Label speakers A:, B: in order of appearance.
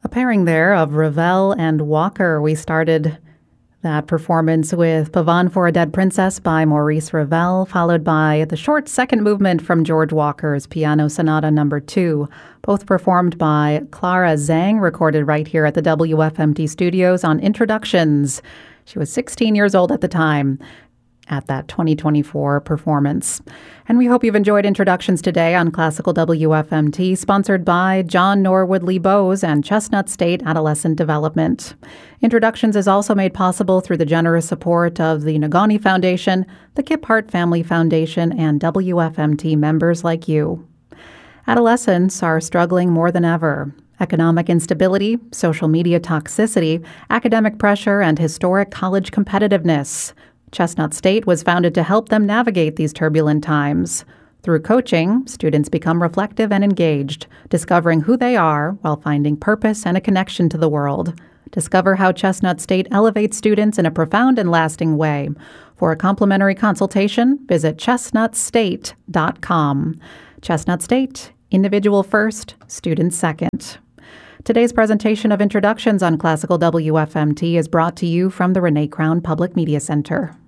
A: pairing there of Ravel and Walker. We started that performance with Pavane for a Dead Princess by Maurice Ravel, followed by the short second movement from George Walker's Piano Sonata No. 2, both performed by Clara Zhang, recorded right here at the WFMT studios on Introductions. She was 16 years old at the time at that 2024 performance. And we hope you've enjoyed Introductions today on Classical WFMT, sponsored by John Norwood Lee Bowes and Chestnut State Adolescent Development. Introductions is also made possible through the generous support of the Nagani Foundation, the Kip Hart Family Foundation, and WFMT members like you. Adolescents are struggling more than ever. Economic instability, social media toxicity, academic pressure, and historic college competitiveness. Chestnut State was founded to help them navigate these turbulent times. Through coaching, students become reflective and engaged, discovering who they are while finding purpose and a connection to the world. Discover how Chestnut State elevates students in a profound and lasting way. For a complimentary consultation, visit chestnutstate.com. Chestnut State, individual first, student second. Today's presentation of Introductions on Classical WFMT is brought to you from the Renee Crown Public Media Center.